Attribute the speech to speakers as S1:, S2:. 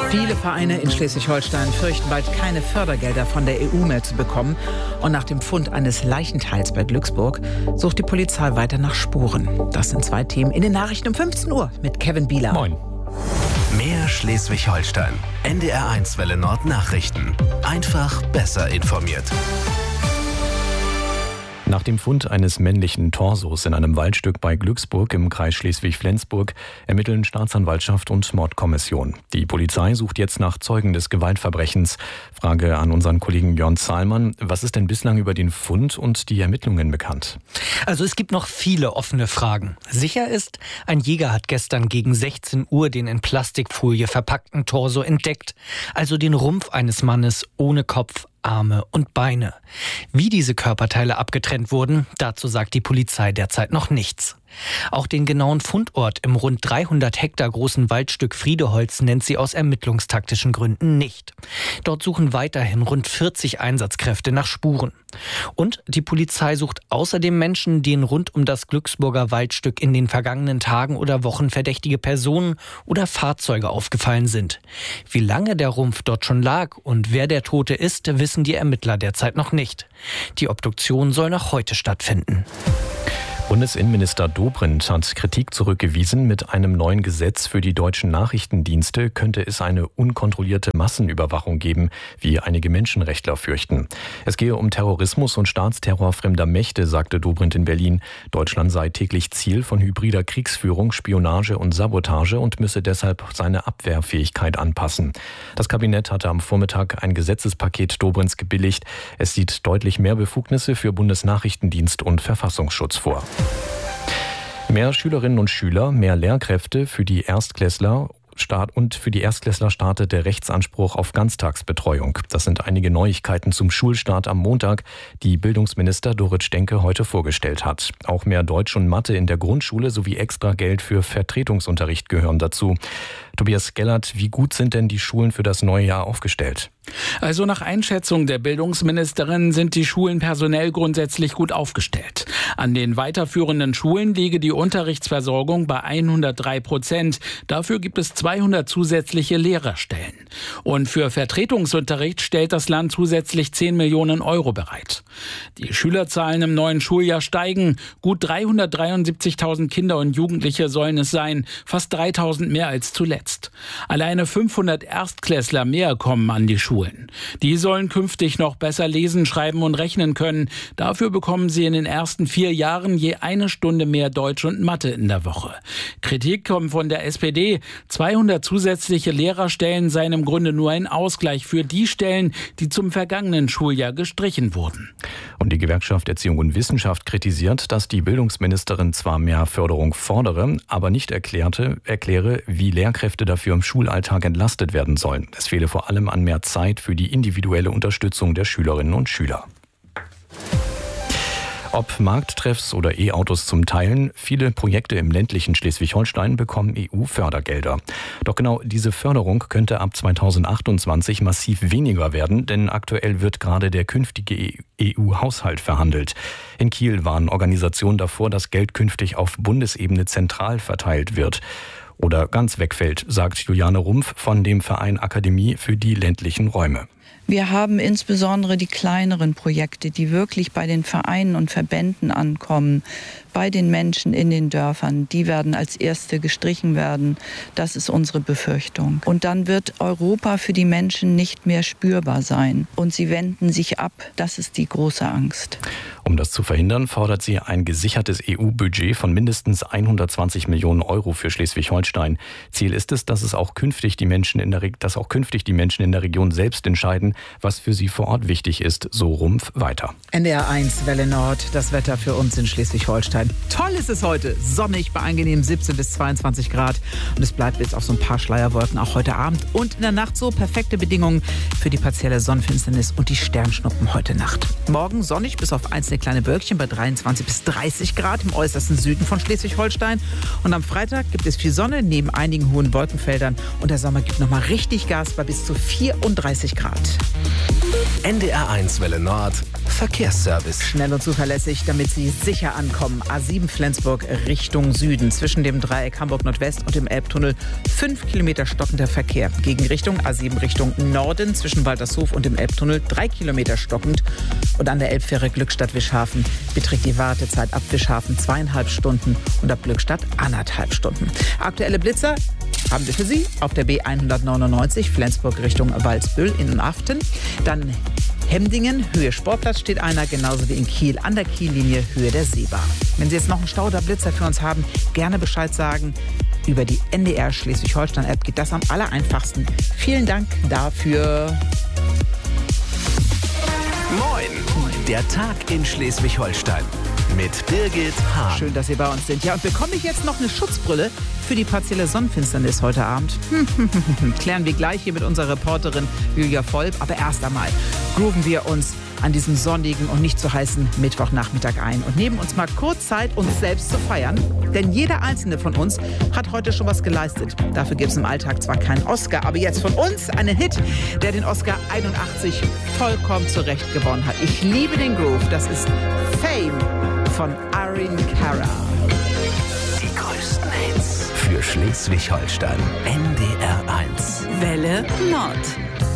S1: Viele Vereine in Schleswig-Holstein fürchten bald keine Fördergelder von der EU mehr zu bekommen. Und nach dem Fund eines Leichenteils bei Glücksburg sucht die Polizei weiter nach Spuren. Das sind zwei Themen in den Nachrichten um 15 Uhr mit Kevin Bieler.
S2: Moin.
S3: Mehr Schleswig-Holstein. NDR1 Welle Nord Nachrichten. Einfach besser informiert.
S2: Nach dem Fund eines männlichen Torsos in einem Waldstück bei Glücksburg im Kreis Schleswig-Flensburg ermitteln Staatsanwaltschaft und Mordkommission. Die Polizei sucht jetzt nach Zeugen des Gewaltverbrechens. Frage an unseren Kollegen Jörn Zahlmann. Was ist denn bislang über den Fund und die Ermittlungen bekannt?
S4: Also es gibt noch viele offene Fragen. Sicher ist, ein Jäger hat gestern gegen 16 Uhr den in Plastikfolie verpackten Torso entdeckt. Also den Rumpf eines Mannes ohne Kopf, Arme und Beine. Wie diese Körperteile abgetrennt wurden, dazu sagt die Polizei derzeit noch nichts. Auch den genauen Fundort im rund 300 Hektar großen Waldstück Friedeholz nennt sie aus ermittlungstaktischen Gründen nicht. Dort suchen weiterhin rund 40 Einsatzkräfte nach Spuren. Und die Polizei sucht außerdem Menschen, denen rund um das Glücksburger Waldstück in den vergangenen Tagen oder Wochen verdächtige Personen oder Fahrzeuge aufgefallen sind. Wie lange der Rumpf dort schon lag und wer der Tote ist, wissen die Ermittler derzeit noch nicht. Die Obduktion soll noch heute stattfinden.
S2: Bundesinnenminister Dobrindt hat Kritik zurückgewiesen. Mit einem neuen Gesetz für die deutschen Nachrichtendienste könnte es eine unkontrollierte Massenüberwachung geben, wie einige Menschenrechtler fürchten. Es gehe um Terrorismus und Staatsterror fremder Mächte, sagte Dobrindt in Berlin. Deutschland sei täglich Ziel von hybrider Kriegsführung, Spionage und Sabotage und müsse deshalb seine Abwehrfähigkeit anpassen. Das Kabinett hatte am Vormittag ein Gesetzespaket Dobrindts gebilligt. Es sieht deutlich mehr Befugnisse für Bundesnachrichtendienst und Verfassungsschutz vor. Mehr Schülerinnen und Schüler, mehr Lehrkräfte für die Erstklässler startet der Rechtsanspruch auf Ganztagsbetreuung. Das sind einige Neuigkeiten zum Schulstart am Montag, die Bildungsminister Dorit Stenke heute vorgestellt hat. Auch mehr Deutsch und Mathe in der Grundschule sowie extra Geld für Vertretungsunterricht gehören dazu. Tobias Gellert, wie gut sind denn die Schulen für das neue Jahr aufgestellt?
S5: Also nach Einschätzung der Bildungsministerin sind die Schulen personell grundsätzlich gut aufgestellt. An den weiterführenden Schulen liege die Unterrichtsversorgung bei 103%. Dafür gibt es 200 zusätzliche Lehrerstellen. Und für Vertretungsunterricht stellt das Land zusätzlich 10 Millionen Euro bereit. Die Schülerzahlen im neuen Schuljahr steigen. Gut 373.000 Kinder und Jugendliche sollen es sein, fast 3.000 mehr als zuletzt. Alleine 500 Erstklässler mehr kommen an die Schulen. Die sollen künftig noch besser lesen, schreiben und rechnen können. Dafür bekommen sie in den ersten 4 Jahren je 1 Stunde mehr Deutsch und Mathe in der Woche. Kritik kommt von der SPD. 200 zusätzliche Lehrerstellen seien im Grunde nur ein Ausgleich für die Stellen, die zum vergangenen Schuljahr gestrichen wurden.
S2: Und die Gewerkschaft Erziehung und Wissenschaft kritisiert, dass die Bildungsministerin zwar mehr Förderung fordere, aber nicht erkläre, wie Lehrkräfte dafür im Schulalltag entlastet werden sollen. Es fehle vor allem an mehr Zeit für die individuelle Unterstützung der Schülerinnen und Schüler. Ob Markttreffs oder E-Autos zum Teilen, viele Projekte im ländlichen Schleswig-Holstein bekommen EU-Fördergelder. Doch genau diese Förderung könnte ab 2028 massiv weniger werden, denn aktuell wird gerade der künftige EU-Haushalt verhandelt. In Kiel warnen Organisationen davor, dass Geld künftig auf Bundesebene zentral verteilt wird. Oder ganz wegfällt, sagt Juliane Rumpf von dem Verein Akademie für die ländlichen Räume.
S6: Wir haben insbesondere die kleineren Projekte, die wirklich bei den Vereinen und Verbänden ankommen, bei den Menschen in den Dörfern. Die werden als erste gestrichen werden. Das ist unsere Befürchtung. Und dann wird Europa für die Menschen nicht mehr spürbar sein. Und sie wenden sich ab. Das ist die große Angst.
S2: Um das zu verhindern, fordert sie ein gesichertes EU-Budget von mindestens 120 Millionen Euro für Schleswig-Holstein. Ziel ist es, dass auch künftig die Menschen in der Region selbst entscheiden, was für sie vor Ort wichtig ist, so Rumpf weiter.
S1: NDR1 Welle Nord, das Wetter für uns in Schleswig-Holstein. Toll ist es heute, sonnig bei angenehm 17 bis 22 Grad. Und es bleibt bis auf so ein paar Schleierwolken auch heute Abend und in der Nacht so perfekte Bedingungen für die partielle Sonnenfinsternis und die Sternschnuppen heute Nacht. Morgen sonnig bis auf einzelne kleine Wölkchen bei 23 bis 30 Grad im äußersten Süden von Schleswig-Holstein. Und am Freitag gibt es viel Sonne neben einigen hohen Wolkenfeldern und der Sommer gibt nochmal richtig Gas bei bis zu 34 Grad.
S3: NDR1 Welle Nord Verkehrsservice.
S1: Schnell und zuverlässig, damit Sie sicher ankommen. A7 Flensburg Richtung Süden. Zwischen dem Dreieck Hamburg Nordwest und dem Elbtunnel 5 Kilometer stockender Verkehr. Gegenrichtung A7 Richtung Norden. Zwischen Waltershof und dem Elbtunnel 3 Kilometer stockend. Und an der Elbfähre Glückstadt-Wischhafen beträgt die Wartezeit ab Wischhafen 2,5 Stunden und ab Glückstadt 1,5 Stunden. Aktuelle Blitzer haben wir für Sie auf der B199 Flensburg Richtung Walsbüll in Aften. Dann Hemdingen, Höhe Sportplatz steht einer, genauso wie in Kiel an der Kiellinie, Höhe der Seebahn. Wenn Sie jetzt noch einen Stau oder Blitzer für uns haben, gerne Bescheid sagen. Über die NDR Schleswig-Holstein-App geht das am allereinfachsten. Vielen Dank dafür.
S3: Moin, der Tag in Schleswig-Holstein mit Birgit Hahn.
S1: Schön, dass Sie bei uns sind. Ja, und bekomme ich jetzt noch eine Schutzbrille für die partielle Sonnenfinsternis heute Abend? Klären wir gleich hier mit unserer Reporterin Julia Volb. Aber erst einmal grooven wir uns an diesem sonnigen und nicht zu heißen Mittwochnachmittag ein und nehmen uns mal kurz Zeit, uns selbst zu feiern. Denn jeder einzelne von uns hat heute schon was geleistet. Dafür gibt es im Alltag zwar keinen Oscar, aber jetzt von uns einen Hit, der den Oscar 81 vollkommen zurecht gewonnen hat. Ich liebe den Groove. Das ist Fame von Irene Cara.
S3: Die größten Hits für Schleswig-Holstein. NDR 1.
S7: Welle Nord.